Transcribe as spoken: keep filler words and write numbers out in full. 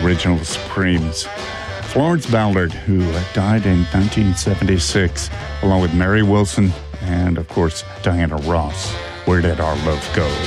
original Supremes. Florence Ballard, who died in nineteen seventy-six, along with Mary Wilson and, of course, Diana Ross. Where Did Our Love Go?